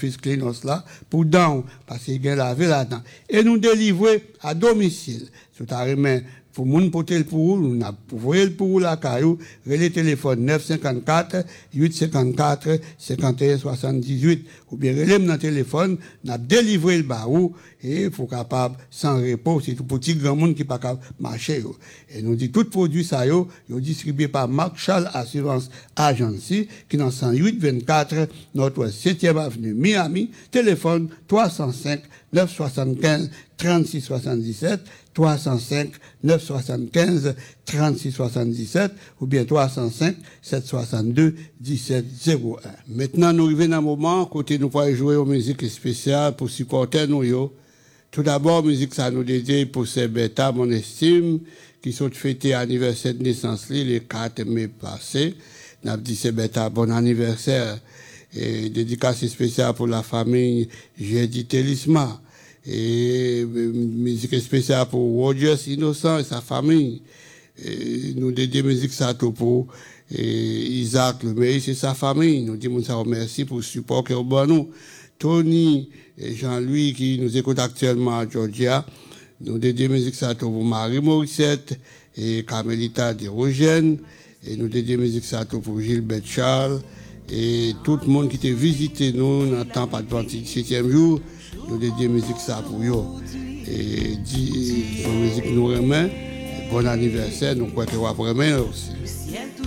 dentifrice Cleanos là, pour dents, parce qu'il y a lavé là-dedans. Et nous délivrer à domicile. Tout à remet, pour moun porter le pour nous n'a voyé le pour la caillou, relais téléphone 954 854 51 78 ou bien relais dans téléphone, n'a délivré le barou et faut capable sans repos, c'est tout petit grand monde qui pas capable marcher yo. Et nous dit tout produit ça yo distribué par Marshall Assurance Agency qui dans 108-24 notre 7e avenue Miami, téléphone 305 975 36 77 305 975 36 77 ou bien 305 762 17 01. Maintenant nous arrivons dans un moment côté nous pourrons jouer aux musiques spéciales pour supporter nous yo. Tout d'abord musique ça nous dédié pour ces bêtas mon estime qui sont fêtés anniversaire de naissance le 4 mai passé. N'a dit c'est bêta bon anniversaire et dédicace spéciale pour la famille Jeudi Télisma. Et musique spéciale pour Rogers Innocent et sa famille. Et nous dédions musique ça tout pour Isaac le Meis et sa famille. Nous disons ça merci pour le support que vous nous. Tony et Jean-Louis qui nous écoutent actuellement à Georgia. Nous dédions musique ça tout pour Marie Morissette et Carmelita Desrogènes. Et nous dédions musique ça tout pour Gilbert Charles. Et tout le monde qui t'a visité nous dans le temps pas de 27e jour. Nous dédions musique ça pour eux. Et dit, musique nous remet. Bon anniversaire, nous croyons que vous remet aussi.